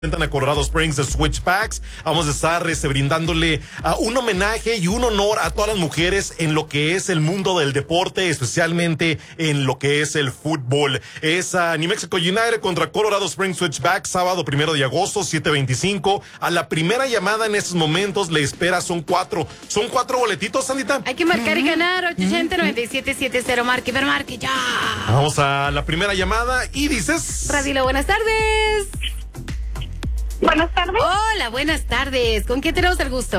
A Colorado Springs de Switchbacks. Vamos a estar brindándole un homenaje y un honor a todas las mujeres en lo que es el mundo del deporte, especialmente en lo que es el fútbol. Es New Mexico United contra Colorado Springs Switchbacks, sábado 1 de agosto, 7:25. A la primera llamada en estos momentos le espera, son cuatro boletitos, Sandita. Hay que marcar y ganar, 880-9770, marque, pero marque ya. Vamos a la primera llamada y dices... Radilo, buenas tardes. Buenas tardes. Hola, buenas tardes. ¿Con quién tenemos el gusto?